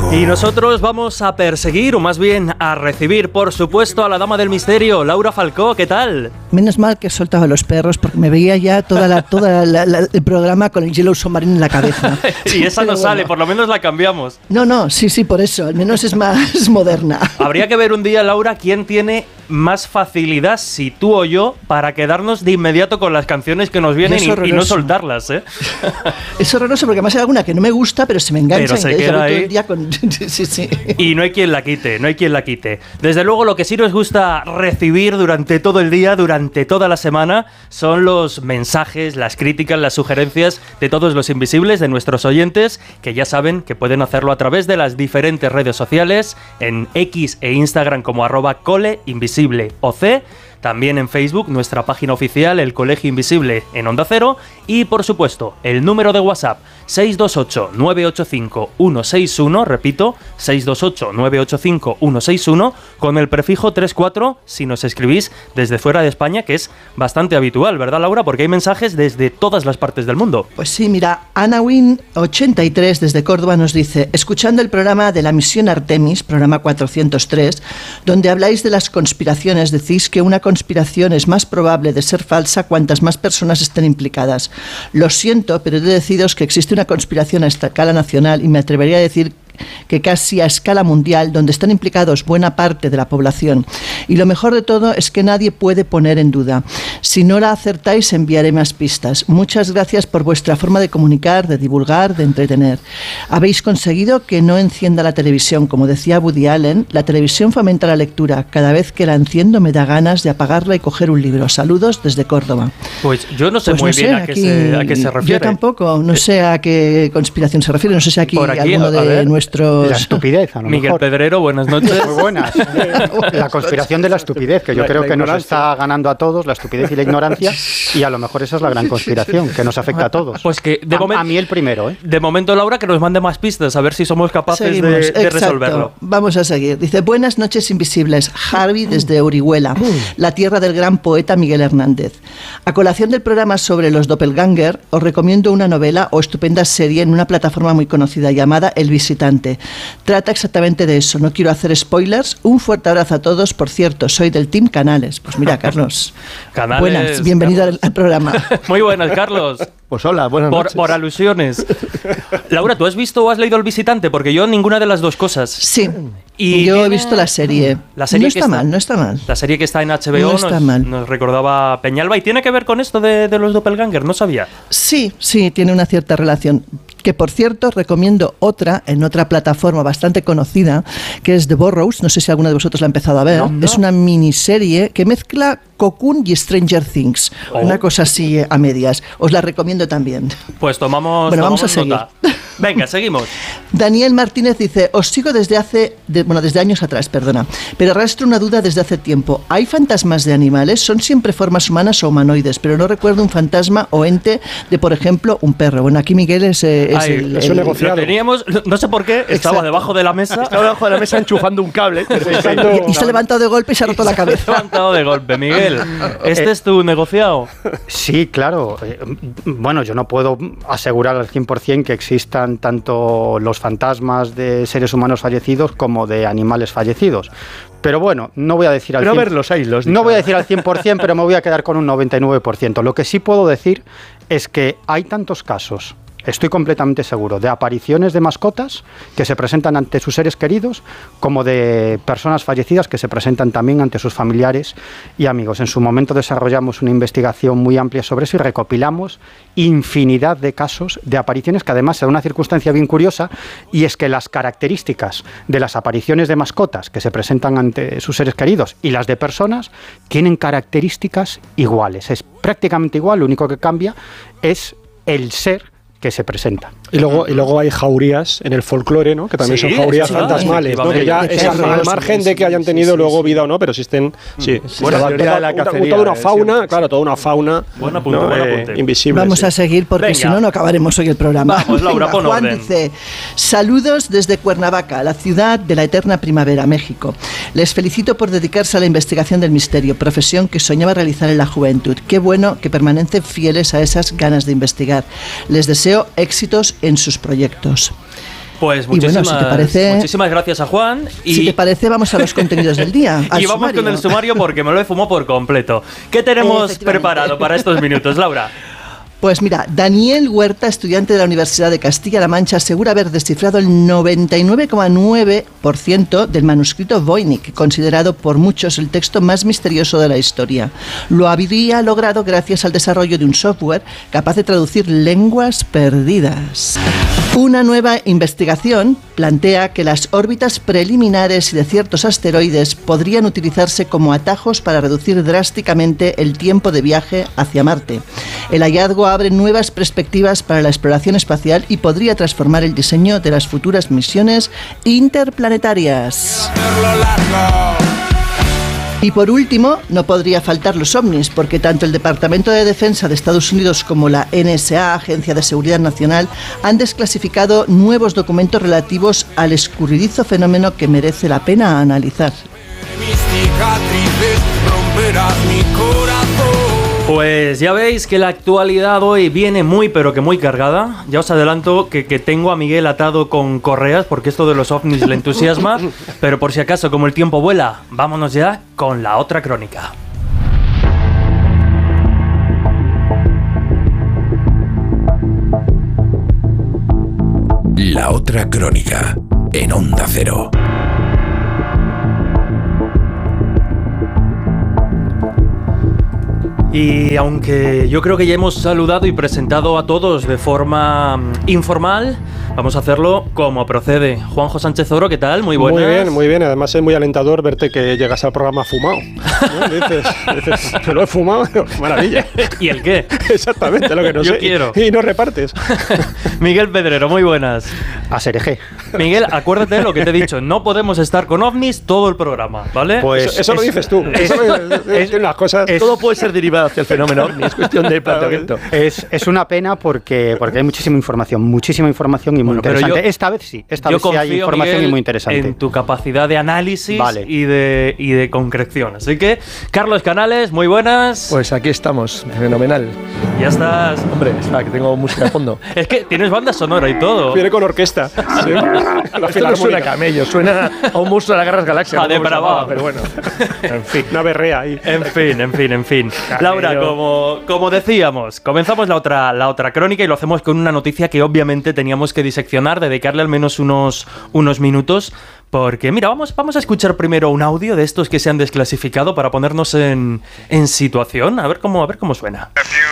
Y nosotros vamos a perseguir, o más bien a recibir, por supuesto, a la dama del misterio, Laura Falcó. ¿Qué tal? Menos mal que he soltado a los perros, porque me veía ya el programa con el Yellow Submarine en la cabeza. Y esa no sale, por lo menos la cambiamos. No, sí, por eso, al menos es más moderna. Habría que ver un día, Laura, quién tiene más facilidad, si tú o yo, para quedarnos de inmediato con las canciones que nos vienen y no soltarlas, ¿eh? Es horroroso, porque además hay alguna que no me gusta, pero se me engancha. Pero se queda ahí. Todo el día con... sí. Y no hay quien la quite, no hay quien la quite. Desde luego, lo que sí nos gusta recibir durante todo el día, durante toda la semana, son los mensajes, las críticas, las sugerencias de todos los invisibles, de nuestros oyentes, que ya saben que pueden hacerlo a través de las diferentes redes sociales, en X e Instagram como @coleinvisibleoc, también en Facebook, nuestra página oficial, El Colegio Invisible en Onda Cero, y por supuesto, el número de WhatsApp 628-985-161, repito, 628-985-161, con el prefijo 34 si nos escribís desde fuera de España, que es bastante habitual, ¿verdad, Laura? Porque hay mensajes desde todas las partes del mundo. Pues sí, mira, AnaWin83 desde Córdoba nos dice: escuchando el programa de la misión Artemis, programa 403, donde habláis de las conspiraciones, decís que una conspiración es más probable de ser falsa cuantas más personas estén implicadas. Lo siento, pero he de deciros que existe una conspiración a escala nacional, y me atrevería a decir que casi a escala mundial, donde están implicados buena parte de la población. Y lo mejor de todo es que nadie puede poner en duda. Si no la acertáis, enviaré más pistas. Muchas gracias por vuestra forma de comunicar, de divulgar, de entretener. Habéis conseguido que no encienda la televisión. Como decía Woody Allen, la televisión fomenta la lectura. Cada vez que la enciendo me da ganas de apagarla y coger un libro. Saludos desde Córdoba. Pues yo no sé muy bien a qué se refiere. Yo tampoco, no sé a qué conspiración se refiere. No sé si aquí alguno de nuestros... La estupidez, a lo Miguel mejor. Pedrero, buenas noches. Muy buenas. La conspiración de la estupidez, que yo creo que nos está ganando a todos, la estupidez y la ignorancia, y a lo mejor esa es la gran conspiración, que nos afecta a todos. Pues que a mí el primero, ¿eh? De momento, Laura, que nos mande más pistas, a ver si somos capaces de resolverlo. Vamos a seguir. Dice: buenas noches, invisibles. Harvey desde Orihuela, la tierra del gran poeta Miguel Hernández. A colación del programa sobre los doppelganger, os recomiendo una novela o estupenda serie en una plataforma muy conocida llamada El Visitante. Trata exactamente de eso. No quiero hacer spoilers. Un fuerte abrazo a todos. Por cierto, soy del Team Canales. Pues mira, Carlos. Canales, buenas, bienvenido al programa. Muy buenas, Carlos. Pues hola, buenas noches. Por alusiones. Laura, ¿tú has visto o has leído El Visitante? Porque yo ninguna de las dos cosas. Sí. Y yo he visto la serie. La serie no está mal. La serie que está en HBO nos recordaba Peñalba. ¿Y tiene que ver con esto de los doppelganger? No sabía. Sí, tiene una cierta relación. Que, por cierto, recomiendo otra en otra plataforma bastante conocida, que es The Burrows. No sé si alguno de vosotros la ha empezado a ver. No. Es una miniserie que mezcla Cocoon y Stranger Things. Una cosa así a medias. Os la recomiendo también. Pues vamos a seguir. Nota. Venga, seguimos. Daniel Martínez dice: os sigo desde desde años atrás, pero arrastro una duda desde hace tiempo. ¿Hay fantasmas de animales? Son siempre formas humanas o humanoides, pero no recuerdo un fantasma o ente de, por ejemplo, un perro. Bueno, aquí Miguel es un negociado. Lo teníamos, no sé por qué, estaba debajo de la mesa. Estaba debajo de la mesa enchufando un cable. Y se ha levantado de golpe y se ha roto la cabeza. Se ha levantado de golpe, Miguel. ¿Este es tu negociado? Sí, claro. Bueno, yo no puedo asegurar al 100% que existan tanto los fantasmas de seres humanos fallecidos como de animales fallecidos. Pero bueno, no voy a decir al 100%. No voy a decir al 100%, pero me voy a quedar con un 99%. Lo que sí puedo decir es que hay tantos casos, estoy completamente seguro, de apariciones de mascotas que se presentan ante sus seres queridos, como de personas fallecidas que se presentan también ante sus familiares y amigos. En su momento desarrollamos una investigación muy amplia sobre eso y recopilamos infinidad de casos de apariciones, que además se da una circunstancia bien curiosa, y es que las características de las apariciones de mascotas que se presentan ante sus seres queridos y las de personas tienen características iguales. Es prácticamente igual, lo único que cambia es el ser que se presenta. Y luego hay jaurías en el folclore, ¿no? Que también son jaurías fantasmales, ¿no? Que ya es al margen de que hayan tenido luego vida o no, pero existen toda una fauna, claro, toda una fauna invisible. Vamos a seguir porque si no acabaremos hoy el programa. Vamos, Laura, pon Juan orden. Dice: saludos desde Cuernavaca, la ciudad de la eterna primavera, México. Les felicito por dedicarse a la investigación del misterio, profesión que soñaba realizar en la juventud. Qué bueno que permanecen fieles a esas ganas de investigar. Les deseo éxitos en sus proyectos. Pues muchísimas gracias a Juan. Y si te parece, vamos a los contenidos del día. Y vamos con el sumario porque me lo he fumado por completo. ¿Qué tenemos preparado para estos minutos, Laura? Pues mira, Daniel Huerta, estudiante de la Universidad de Castilla-La Mancha, asegura haber descifrado el 99,9% del manuscrito Voynich, considerado por muchos el texto más misterioso de la historia. Lo habría logrado gracias al desarrollo de un software capaz de traducir lenguas perdidas. Una nueva investigación plantea que las órbitas preliminares de ciertos asteroides podrían utilizarse como atajos para reducir drásticamente el tiempo de viaje hacia Marte. El hallazgo abre nuevas perspectivas para la exploración espacial y podría transformar el diseño de las futuras misiones interplanetarias. Y por último, no podría faltar los ovnis, porque tanto el Departamento de Defensa de Estados Unidos como la NSA, Agencia de Seguridad Nacional, han desclasificado nuevos documentos relativos al escurridizo fenómeno que merece la pena analizar. Pues ya veis que la actualidad hoy viene muy pero que muy cargada. Ya os adelanto que tengo a Miguel atado con correas porque esto de los ovnis le entusiasma. Pero por si acaso, como el tiempo vuela, vámonos ya con la otra crónica. La otra crónica en Onda Cero. Y aunque yo creo que ya hemos saludado y presentado a todos de forma informal, vamos a hacerlo como procede. Juanjo Sánchez Oro, ¿qué tal? Muy buenas. Muy bien. Además es muy alentador verte que llegas al programa fumado, ¿no? Dices, que lo he fumado, maravilla. ¿Y el qué? Exactamente, lo que no yo sé. Quiero. Y no repartes. Miguel Pedrero, muy buenas. A Sereje. Miguel, acuérdate de lo que te he dicho. No podemos estar con ovnis todo el programa, ¿vale? Pues eso lo dices tú. Las cosas. Todo puede ser derivado hacia el fenómeno ovni. Es cuestión de planteamiento. Es una pena porque hay muchísima información y muy interesante. Esta vez sí hay información, Miguel, y muy interesante. En tu capacidad de análisis y de concreción. Así que, Carlos Canales, muy buenas. Pues aquí estamos, fenomenal. Ya estás. Hombre, espera, que tengo música de fondo. Es que tienes banda sonora y todo. Viene con orquesta. Sí. Esto no suena a camello, suena a un monstruo de las Guerras Galaxias. De Brava. Pero bueno, en fin. Una berrea ahí. En fin. Laura, como decíamos, comenzamos la otra crónica y lo hacemos con una noticia que obviamente teníamos que diseccionar, dedicarle al menos unos minutos, porque mira, vamos a escuchar primero un audio de estos que se han desclasificado para ponernos en situación, a ver cómo suena.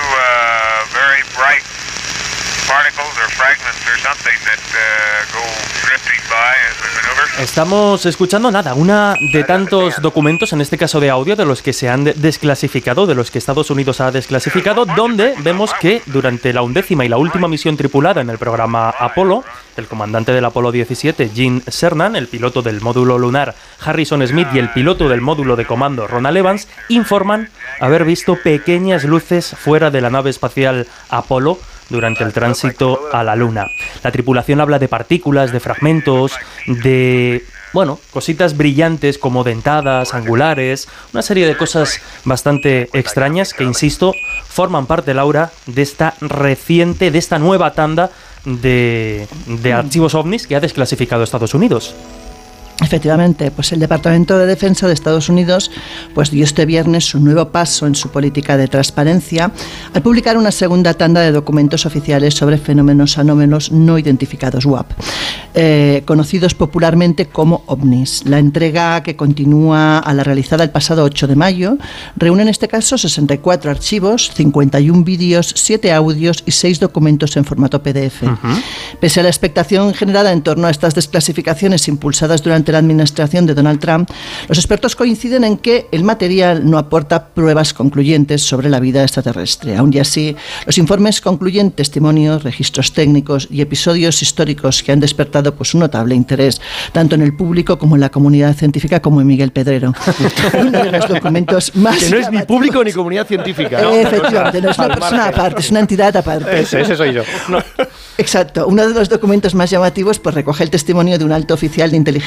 Estamos escuchando una de tantos documentos, en este caso de audio, de los que se han desclasificado, de los que Estados Unidos ha desclasificado, donde vemos que durante la 11ª y la última misión tripulada en el programa Apolo, el comandante del Apolo 17, Gene Cernan, el piloto del módulo lunar Harrison Smith y el piloto del módulo de comando Ronald Evans informan haber visto pequeñas luces fuera de la nave espacial Apolo durante el tránsito a la Luna. La tripulación habla de partículas, de fragmentos, de cositas brillantes como dentadas, angulares, una serie de cosas bastante extrañas que, insisto, forman parte, Laura, de esta nueva tanda de archivos ovnis que ha desclasificado Estados Unidos. Efectivamente, pues el Departamento de Defensa de Estados Unidos pues dio este viernes un nuevo paso en su política de transparencia al publicar una segunda tanda de documentos oficiales sobre fenómenos anómalos no identificados UAP, conocidos popularmente como ovnis. La entrega, que continúa a la realizada el pasado 8 de mayo, reúne en este caso 64 archivos, 51 vídeos, 7 audios y 6 documentos en formato PDF. Pese a la expectación generada en torno a estas desclasificaciones impulsadas durante la administración de Donald Trump, los expertos coinciden en que el material no aporta pruebas concluyentes sobre la vida extraterrestre. Aun y así, los informes concluyen testimonios, registros técnicos y episodios históricos que han despertado pues un notable interés, tanto en el público como en la comunidad científica, como en Miguel Pedrero. Uno de los documentos más que no es ni público ni comunidad científica, ¿no? Efectivamente, no es una persona aparte, es una entidad aparte. Ese soy yo. Exacto. Uno de los documentos más llamativos pues recoge el testimonio de un alto oficial de inteligencia que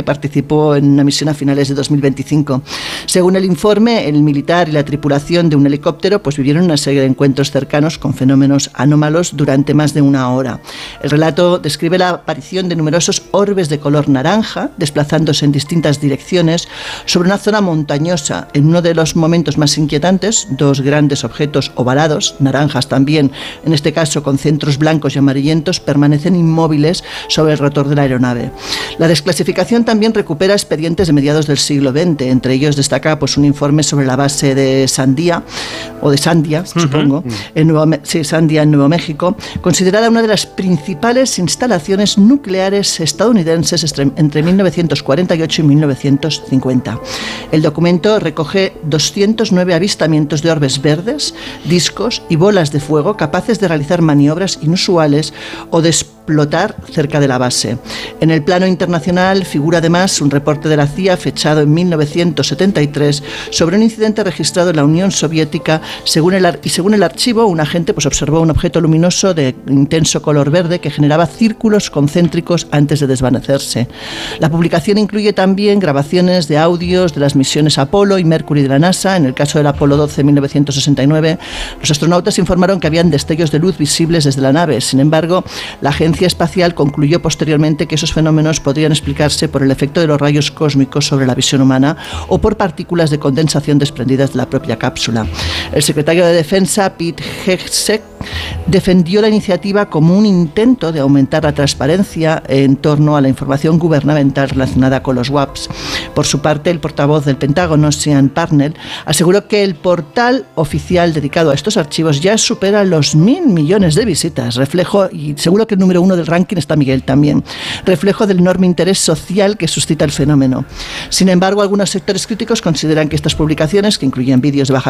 participó en una misión a finales de 2025. Según el informe, el militar y la tripulación de un helicóptero pues vivieron una serie de encuentros cercanos con fenómenos anómalos durante más de una hora. El relato describe la aparición de numerosos orbes de color naranja desplazándose en distintas direcciones sobre una zona montañosa. En uno de los momentos más inquietantes, dos grandes objetos ovalados, naranjas también, en este caso con centros blancos y amarillentos, permanecen inmóviles sobre el rotor de la aeronave. La desclasificación también recupera expedientes de mediados del siglo XX. Entre ellos destaca pues, un informe sobre la base de Sandia, supongo, Sandia en Nuevo México, considerada una de las principales instalaciones nucleares estadounidenses entre 1948 y 1950. El documento recoge 209 avistamientos de orbes verdes, discos y bolas de fuego capaces de realizar maniobras inusuales o de explotar cerca de la base. En el plano internacional figura además un reporte de la CIA fechado en 1973 sobre un incidente registrado en la Unión Soviética. Según el archivo, un agente pues, observó un objeto luminoso de intenso color verde que generaba círculos concéntricos antes de desvanecerse. La publicación incluye también grabaciones de audios de las misiones Apolo y Mercury de la NASA. En el caso del Apolo 12 en 1969, los astronautas informaron que habían destellos de luz visibles desde la nave. Sin embargo, la agencia espacial concluyó posteriormente que esos fenómenos podrían explicarse por el efecto de los rayos cósmicos sobre la visión humana o por partículas de condensación desprendidas de la propia cápsula. El secretario de Defensa, Pete Hegseth, defendió la iniciativa como un intento de aumentar la transparencia en torno a la información gubernamental relacionada con los WAPs. Por su parte, el portavoz del Pentágono, Sean Parnell, aseguró que el portal oficial dedicado a estos archivos ya supera los 1.000 millones de visitas, reflejo, y seguro que el número uno del ranking está Miguel también, reflejo del enorme interés social que suscita el fenómeno. Sin embargo, algunos sectores críticos consideran que estas publicaciones, que incluyen vídeos de baja